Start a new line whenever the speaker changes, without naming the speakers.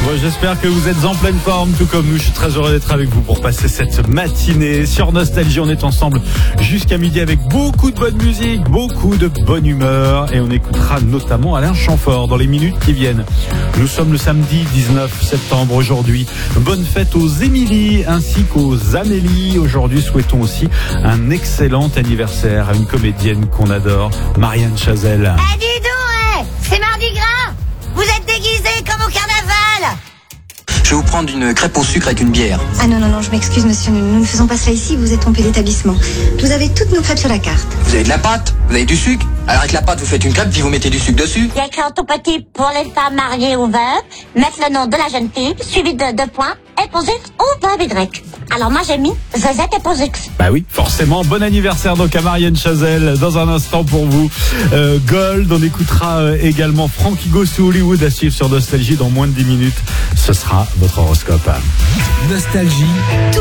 J'espère que vous êtes en pleine forme, tout comme nous. Je suis très heureux d'être avec vous pour passer cette matinée sur Nostalgie. On est ensemble jusqu'à midi avec beaucoup de bonne musique, beaucoup de bonne humeur, et on écoutera notamment Alain Chamfort dans les minutes qui viennent. Nous sommes le samedi 19 septembre aujourd'hui. Bonne fête aux Émilie ainsi qu'aux Amélie. Aujourd'hui, souhaitons aussi un excellent anniversaire à une comédienne qu'on adore, Marianne Chazelle.
Eh, dis donc, c'est Mardi Gras. Vous êtes déguisés comme au carnaval.
Je vais vous prendre une crêpe au sucre avec une bière.
Ah non, je m'excuse monsieur, nous ne faisons pas cela ici, vous êtes trompé d'établissement. Vous avez toutes nos crêpes sur la carte.
Vous avez de la pâte, vous avez du sucre. Alors avec la pâte, vous faites une crêpe puis vous mettez du sucre dessus.
Il y a écrit en tout petit pour les femmes mariées ou veuves, mettre le nom de la jeune fille, suivi de 2 points, Eposux ou verbe Y. Alors moi j'ai mis Zezette Eposux.
Bah oui, forcément. Bon anniversaire donc à Marianne Chazelle. Dans un instant pour vous, Gold. On écoutera également Frankie Goes to Hollywood à suivre sur Nostalgie dans moins de 10 minutes. Ce sera votre horoscope.
Nostalgie.